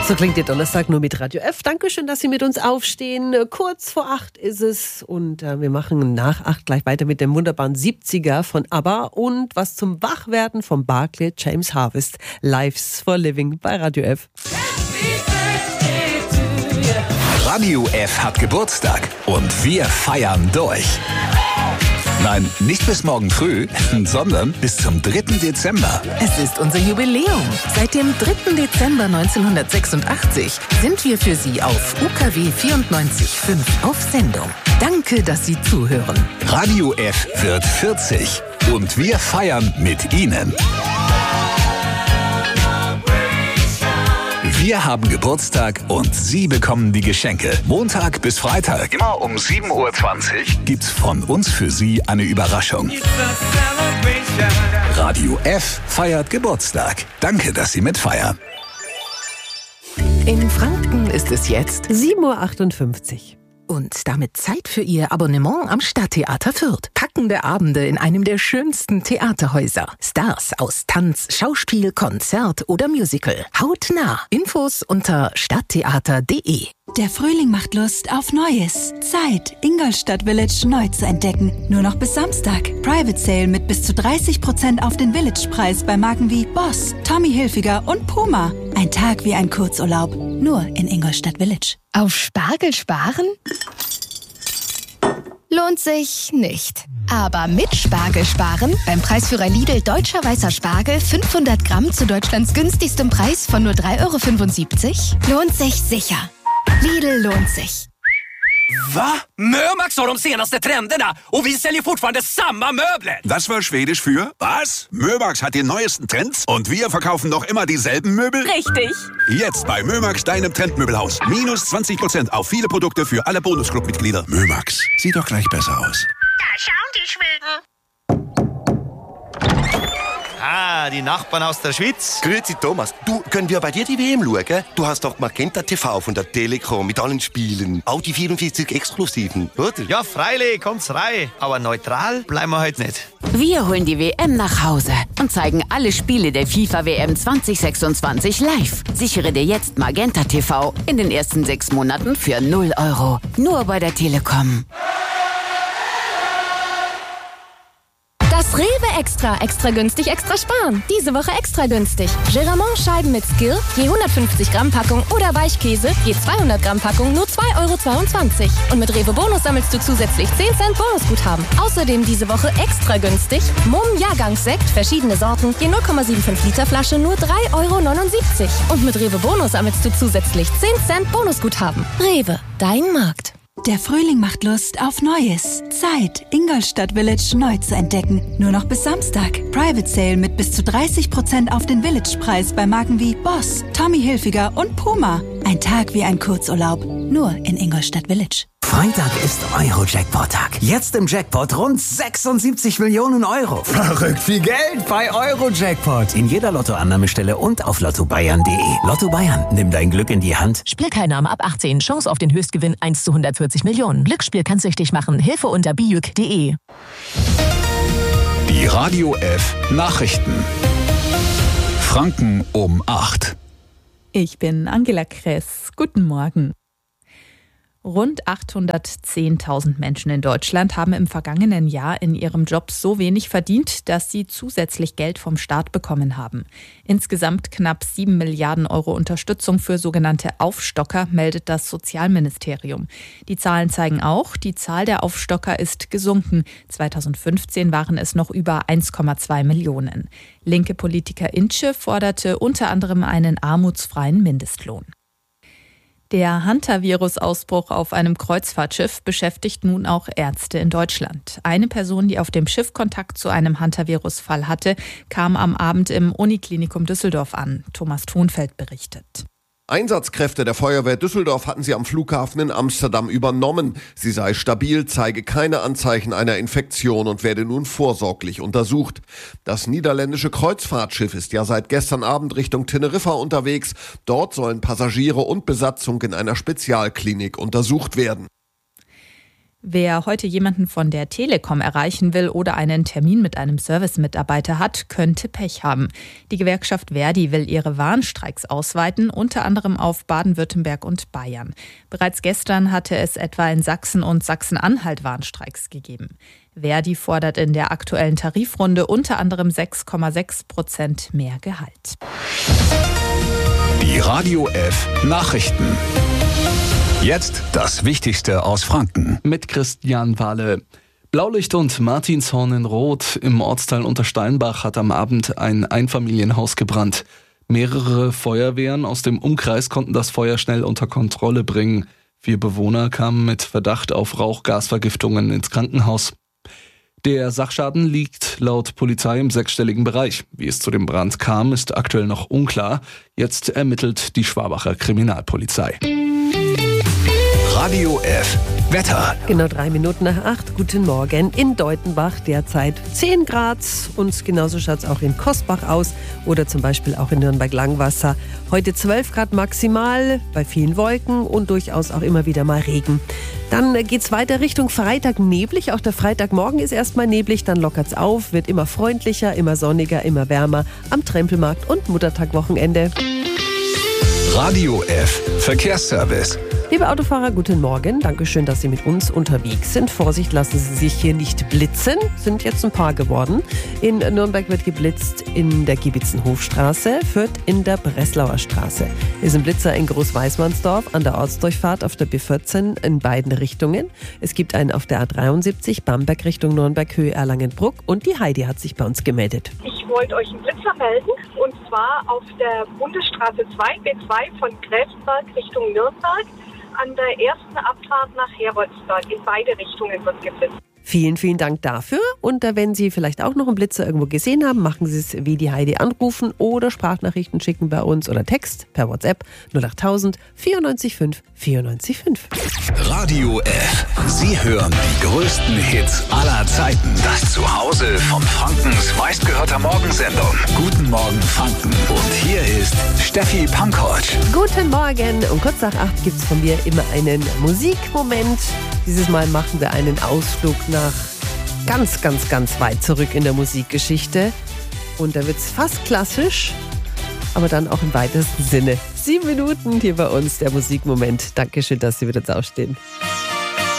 So klingt der Donnerstag nur mit Radio F. Dankeschön, dass Sie mit uns aufstehen. Kurz vor 8 ist es und wir machen nach 8 gleich weiter mit dem wunderbaren 70er von ABBA und was zum Wachwerden von Barclay James Harvest. Lives for Living bei Radio F. Radio F hat Geburtstag und wir feiern durch. Nein, nicht bis morgen früh, sondern bis zum 3. Dezember. Es ist unser Jubiläum. Seit dem 3. Dezember 1986 sind wir für Sie auf UKW 94.5 auf Sendung. Danke, dass Sie zuhören. Radio F wird 40 und wir feiern mit Ihnen. Wir haben Geburtstag und Sie bekommen die Geschenke. Montag bis Freitag, immer um 7.20 Uhr, gibt's von uns für Sie eine Überraschung. Radio F feiert Geburtstag. Danke, dass Sie mitfeiern. In Franken ist es jetzt 7.58 Uhr. Und damit Zeit für Ihr Abonnement am Stadttheater Fürth. Packende Abende in einem der schönsten Theaterhäuser. Stars aus Tanz, Schauspiel, Konzert oder Musical. Hautnah. Infos unter stadttheater.de. Der Frühling macht Lust auf Neues. Zeit, Ingolstadt Village neu zu entdecken. Nur noch bis Samstag. Private Sale mit bis zu 30% auf den Village-Preis bei Marken wie Boss, Tommy Hilfiger und Puma. Ein Tag wie ein Kurzurlaub. Nur in Ingolstadt Village. Auf Spargel sparen? Lohnt sich nicht. Aber mit Spargel sparen, beim Preisführer Lidl Deutscher Weißer Spargel 500 Gramm zu Deutschlands günstigstem Preis von nur 3,75 €, lohnt sich sicher. Lidl lohnt sich. Va? Mömax har de senaste trenderna och vi säljer fortfarande samma möbler. Das war Schwedisch für was? Mömax hat die neuesten Trends und wir verkaufen noch immer dieselben Möbel? Richtig. Jetzt bei Mömax, deinem Trendmöbelhaus. Minus 20% auf viele Produkte für alle Bonusclub-Mitglieder. Mömax, sieht doch gleich besser aus. Da schauen die Schweden. Ah, die Nachbarn aus der Schweiz. Grüezi Thomas, du, können wir bei dir die WM schauen? Du hast doch Magenta TV von der Telekom mit allen Spielen. Auch die 44 Exklusiven, oder? Ja, freilich, kommt's rein. Aber neutral bleiben wir heute nicht. Wir holen die WM nach Hause und zeigen alle Spiele der FIFA-WM 2026 live. Sichere dir jetzt Magenta TV in den ersten 6 Monaten für 0 €. Nur bei der Telekom. Das Rewe Extra günstig, extra sparen. Diese Woche extra günstig. Geramont-Scheiben mit Skill, je 150 Gramm Packung oder Weichkäse, je 200 Gramm Packung, nur 2,22 €. Und mit Rewe Bonus sammelst du zusätzlich 10 Cent Bonusguthaben. Außerdem diese Woche extra günstig. Mumm Jahrgangssekt, verschiedene Sorten, je 0,75 Liter Flasche, nur 3,79 €. Und mit Rewe Bonus sammelst du zusätzlich 10 Cent Bonusguthaben. Rewe, dein Markt. Der Frühling macht Lust auf Neues. Zeit, Ingolstadt Village neu zu entdecken. Nur noch bis Samstag. Private Sale mit bis zu 30% auf den Village-Preis bei Marken wie Boss, Tommy Hilfiger und Puma. Ein Tag wie ein Kurzurlaub. Nur in Ingolstadt Village. Freitag ist Euro-Jackpot-Tag. Jetzt im Jackpot rund 76 Millionen €. Verrückt viel Geld bei Euro-Jackpot. In jeder Lottoannahmestelle und auf lottobayern.de. Lotto Bayern, nimm dein Glück in die Hand. Spielteilnahme ab 18. Chance auf den Höchstgewinn 1 zu 140 Millionen. Glücksspiel kann süchtig machen. Hilfe unter bijuk.de. Die Radio F Nachrichten. Franken um 8. Ich bin Angela Kress. Guten Morgen. Rund 810.000 Menschen in Deutschland haben im vergangenen Jahr in ihrem Job so wenig verdient, dass sie zusätzlich Geld vom Staat bekommen haben. Insgesamt knapp 7 Milliarden € Unterstützung für sogenannte Aufstocker, meldet das Sozialministerium. Die Zahlen zeigen auch, die Zahl der Aufstocker ist gesunken. 2015 waren es noch über 1,2 Millionen. Linke Politiker Intsche forderte unter anderem einen armutsfreien Mindestlohn. Der Hantavirus-Ausbruch auf einem Kreuzfahrtschiff beschäftigt nun auch Ärzte in Deutschland. Eine Person, die auf dem Schiff Kontakt zu einem Hantavirus-Fall hatte, kam am Abend im Uniklinikum Düsseldorf an. Thomas Thonfeld berichtet. Einsatzkräfte der Feuerwehr Düsseldorf hatten sie am Flughafen in Amsterdam übernommen. Sie sei stabil, zeige keine Anzeichen einer Infektion und werde nun vorsorglich untersucht. Das niederländische Kreuzfahrtschiff ist ja seit gestern Abend Richtung Teneriffa unterwegs. Dort sollen Passagiere und Besatzung in einer Spezialklinik untersucht werden. Wer heute jemanden von der Telekom erreichen will oder einen Termin mit einem Servicemitarbeiter hat, könnte Pech haben. Die Gewerkschaft ver.di will ihre Warnstreiks ausweiten, unter anderem auf Baden-Württemberg und Bayern. Bereits gestern hatte es etwa in Sachsen und Sachsen-Anhalt Warnstreiks gegeben. ver.di fordert in der aktuellen Tarifrunde unter anderem 6,6% mehr Gehalt. Die Radio F Nachrichten. Jetzt das Wichtigste aus Franken. Mit Christian Wahle. Blaulicht und Martinshorn in Rot im Ortsteil Untersteinbach hat am Abend ein Einfamilienhaus gebrannt. Mehrere Feuerwehren aus dem Umkreis konnten das Feuer schnell unter Kontrolle bringen. 4 Bewohner kamen mit Verdacht auf Rauchgasvergiftungen ins Krankenhaus. Der Sachschaden liegt laut Polizei im 6-stelligen Bereich. Wie es zu dem Brand kam, ist aktuell noch unklar. Jetzt ermittelt die Schwabacher Kriminalpolizei. Radio F Wetter. Genau 3 Minuten nach 8. Guten Morgen in Deutenbach. Derzeit 10 Grad und genauso schaut es auch in Kosbach aus oder zum Beispiel auch in Nürnberg-Langwasser. Heute 12 Grad maximal, bei vielen Wolken und durchaus auch immer wieder mal Regen. Dann geht es weiter Richtung Freitag neblig. Auch der Freitagmorgen ist erstmal neblig, dann lockert es auf, wird immer freundlicher, immer sonniger, immer wärmer am Trempelmarkt und Muttertagwochenende. Radio F Verkehrsservice. Liebe Autofahrer, guten Morgen. Dankeschön, dass Sie mit uns unterwegs sind. Vorsicht, lassen Sie sich hier nicht blitzen. Sind jetzt ein paar geworden. In Nürnberg wird geblitzt in der Giebitzenhofstraße, Fürth in der Breslauer Straße. Wir sind Blitzer in Großweismannsdorf an der Ortsdurchfahrt auf der B14 in beiden Richtungen. Es gibt einen auf der A73 Bamberg Richtung Nürnberg, Höhe Erlangen-Bruck. Und die Heidi hat sich bei uns gemeldet. Ich wollte euch einen Blitzer melden. Und zwar auf der Bundesstraße 2, B2 von Gräfenberg Richtung Nürnberg. An der ersten Abfahrt nach Heroldsberg. In beide Richtungen wird geblitzt. Vielen, vielen Dank dafür. Und wenn Sie vielleicht auch noch einen Blitzer irgendwo gesehen haben, machen Sie es wie die Heidi, anrufen oder Sprachnachrichten schicken bei uns oder Text per WhatsApp 08000 94 5 94 5. Radio F. Sie hören die größten Hits aller Zeiten. Das Zuhause von Frankens meistgehörter Morgensendung. Guten Morgen Franken. Und hier ist Steffi Pankovic. Guten Morgen. Um kurz nach 8 gibt es von mir immer einen Musikmoment. Dieses Mal machen wir einen Ausflug nach ganz, ganz, ganz weit zurück in der Musikgeschichte. Und da wird es fast klassisch, aber dann auch im weitesten Sinne. 7 Minuten hier bei uns, der Musikmoment. Dankeschön, dass Sie mit uns aufstehen.